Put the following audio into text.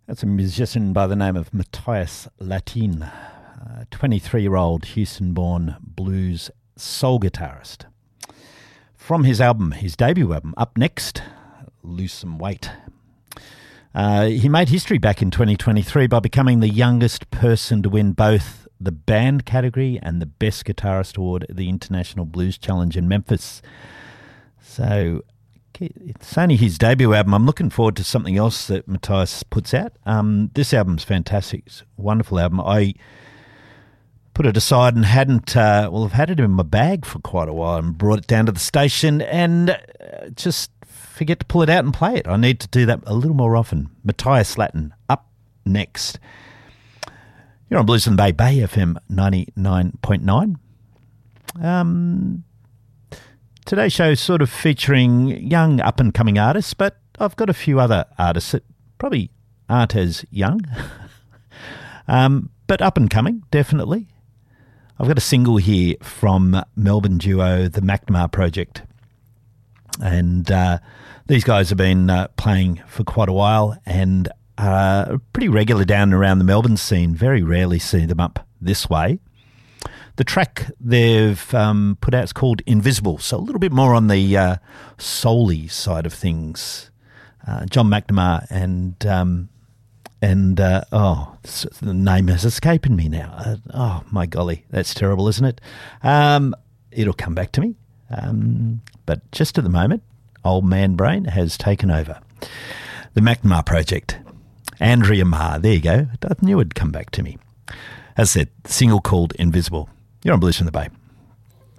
That's a musician by the name of Matthias Latin, 23-year-old Houston-born blues soul guitarist. From his debut album, Up Next, Lose Some Weight. He made history back in 2023 by becoming the youngest person to win both the band category and the Best Guitarist Award at the International Blues Challenge in Memphis. So it's only his debut album. I'm looking forward to something else that Matthias puts out. This album's fantastic. It's a wonderful album. I put it aside and I've had it in my bag for quite a while and brought it down to the station and just forget to pull it out and play it. I need to do that a little more often. Matthias Latin, Up Next. You're on Blues in the Bay, Bay FM 99.9. Today's show is sort of featuring young up-and-coming artists, but I've got a few other artists that probably aren't as young, but up-and-coming, definitely. I've got a single here from Melbourne duo The McNamara Project, and these guys have been playing for quite a while and pretty regular down and around the Melbourne scene. Very rarely see them up this way. The track they've put out is called Invisible, so a little bit more on the soul-y side of things. John McNamara and the name is escaping me now. Oh, my golly, that's terrible, isn't it? It'll come back to me. But just at the moment, old man brain has taken over. The McNamara Project. Andrea Marr, there you go. I knew it'd come back to me. As I said, single called Invisible. You're on Blues from the Bay.